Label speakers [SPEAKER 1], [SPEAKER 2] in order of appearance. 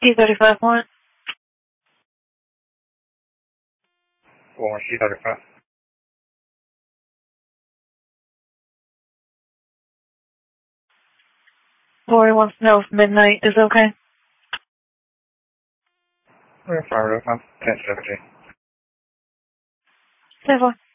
[SPEAKER 1] C35 point.
[SPEAKER 2] One C35.
[SPEAKER 1] Lori wants to know if midnight is okay.
[SPEAKER 2] We're fine, 1017.
[SPEAKER 1] 10-4.